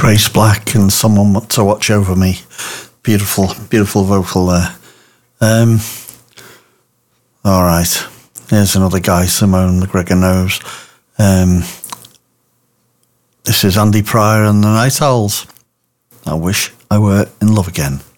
Grace Black and Someone to Watch Over Me. Beautiful, beautiful vocal there. All right. Here's another guy, Simone McGregor knows. This is Andy Pryor and the Night Owls. I Wish I Were in Love Again.